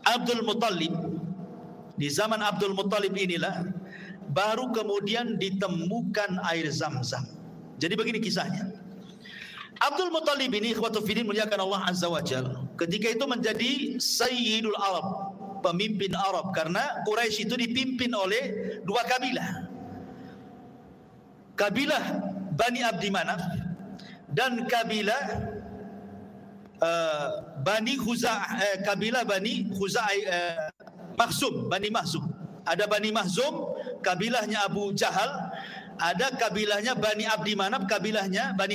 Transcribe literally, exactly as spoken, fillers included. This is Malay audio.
Abdul Muttalib, di zaman Abdul Muttalib inilah baru kemudian ditemukan air Zam-Zam. Jadi begini kisahnya. Abdul Muttalib ini, ikhwatu fiddin, muliakan Allah Azza wa Jalla, ketika itu menjadi Sayyidul Arab, pemimpin Arab, karena Quraisy itu dipimpin oleh dua kabilah, kabilah Bani Abdi Manaf dan kabilah uh, Bani Khuza'ah, uh, kabilah Bani Khuza'ah, uh, Makhzum, Bani Makhzum. Ada Bani Makhzum, kabilahnya Abu Jahal. Ada kabilahnya Bani Abdi Manaf, kabilahnya Bani